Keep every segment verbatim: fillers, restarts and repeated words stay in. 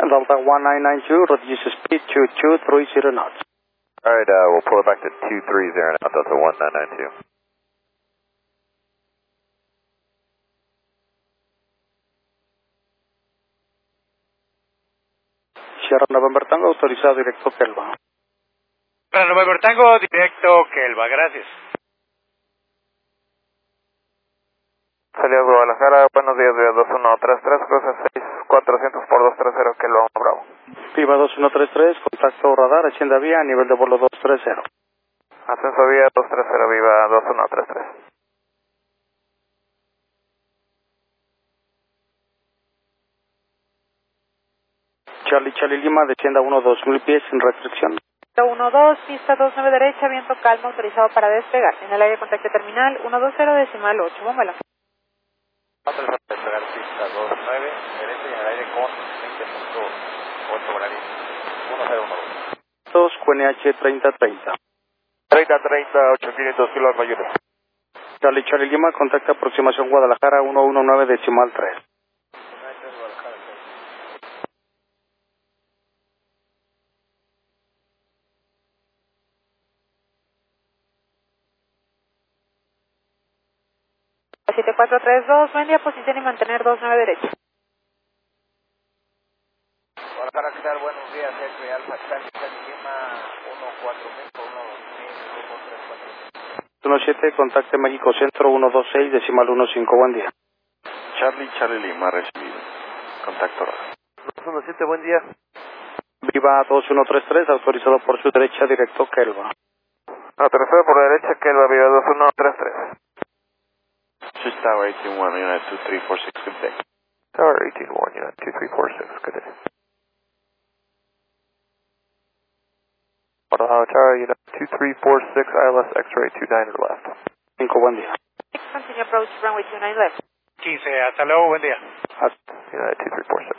Delta one nine nine two, reduce speed to two three zero knots. Alright, uh, we'll pull it back to two three zero now, Delta one nine nine two. Sierra November Tango, autorizado directo Kelva. Para November Tango, directo Kelva, gracias. Salida Guadalajara, buenos días, vía dos uno tres tres, cruza seis cuatrocientos por dos tres cero, Kelva Bravo. Viva dos uno tres tres, contacto radar, hacienda vía, nivel de vuelo dos tres cero. Ascenso vía dos tres cero, viva dos uno tres tres. Charlie Charlie Lima, descienda uno dos mil pies sin restricción. uno dos, pista dos nueve derecha, viento calmo, autorizado para despegar. En el área de contacto terminal, uno dos cero decimal ocho, bómbala. Autorizado para despegar pista dos nueve derecha y en el aire con veinte punto ocho horarios. uno cero uno dos. dos, Q N H treinta treinta. treinta treinta, ocho quinientos kilo Alfa Unit. Charlie Charlie Lima, contacto aproximación Guadalajara uno uno nueve decimal tres. siete cuatro tres dos, buen día, posición y mantener dos nueve derecha. Guadalajara, ¿qué tal? Buenos días, F Alfa Charlie Charlie Lima, uno cuatro mil, uno dos mil, uno tres cuatro. uno siete, contacto México Centro uno dos seis decimal uno cinco, buen día. Charlie Charlie Lima, recibido. Contacto. dos uno siete, buen día. Viva dos uno tres tres, autorizado por su derecha, directo Kelva. Autorizado por derecha, Kelva, viva dos uno tres tres. Just Tower eighteen one, Unit two three four six, good day. Tower eighteen one, Unit two three four six, good day. Guadalajara Tower, Unit two three four six, I L S X-ray two nine left. cinco, buen día. Continue approach runway two nine left. quince, hasta luego, buen día. Unit two three four six.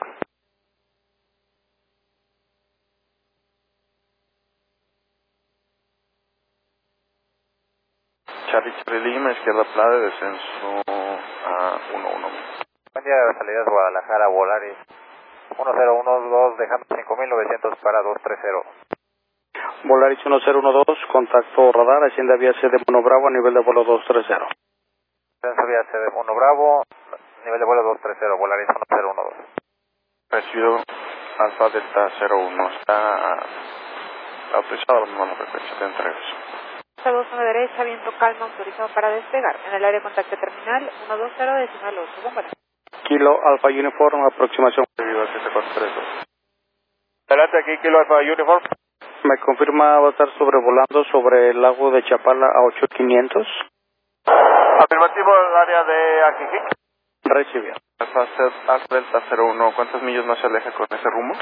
Charlie Charlie Lima, izquierda Plade, descenso a uno uno. Buen día, salidas Guadalajara, Volaris uno cero uno dos, dejando cinco mil novecientos para dos tres cero. Volaris uno cero uno dos, contacto radar, hacienda vía C de Mono Bravo, a nivel de vuelo dos tres cero. Ascenso vía C de uno Bravo, nivel de vuelo dos tres cero, Volaris uno cero uno dos. Recibido Alfa Delta cero uno, está autorizado la misma frecuencia de entregas. dos nueve derecha, viento calmo, autorizado para despegar. En el área de contacto terminal, uno dos cero decimal ocho, bómbala. Kilo Alfa Uniform, aproximación. Viva siete cuatro tres dos. Adelante aquí, Kilo Alfa Uniform. Me confirma, va a estar sobrevolando sobre el lago de Chapala a ocho quinientos. Afirmativo, el área de Ajijic. Recibido. Alfa Alfa Delta cero uno, ¿cuántas millas más se aleja con ese rumbo?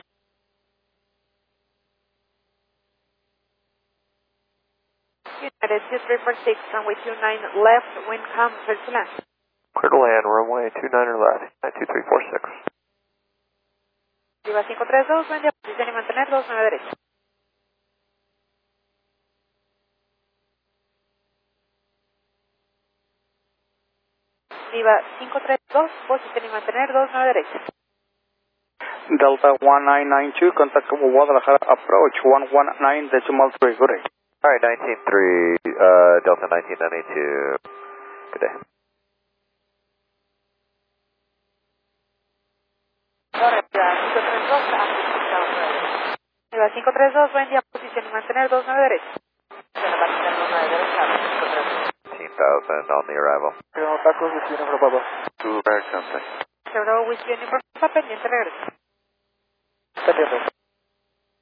United two three four six, runway two nine left, wind calm, clear to land. Clear to land, runway two nine left, two three four six. Viva cinco tres dos, buen día, posición y mantener dos nueve derecha. Viva cinco tres dos, posición y mantener dos nueve derecha. Delta one nine nine two, contact Guadalajara, approach one one nine decimal three, good day. Alright, nineteen three, uh, Delta nineteen ninety-two, good day. Viva cinco tres dos, buen día, posición y mantener dos nueve derecha. fifteen thousand on the arrival. To American, thank you. Zero, whiskey uniform, pendiente regreso. Pendiente.